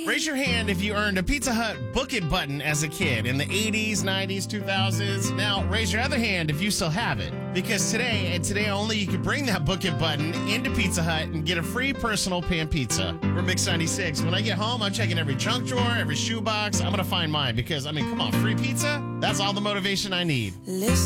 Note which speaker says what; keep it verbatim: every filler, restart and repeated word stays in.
Speaker 1: Raise your hand if you earned a Pizza Hut Book It button as a kid in the eighties, nineties, two thousands. Now, raise your other hand if you still have it. Because today, and today only, you can bring that Book It button into Pizza Hut and get a free personal pan pizza. We're Mix ninety-six. When I get home, I'm checking every junk drawer, every shoebox. I'm going to find mine because, I mean, come on, free pizza? That's all the motivation I need.
Speaker 2: Listen.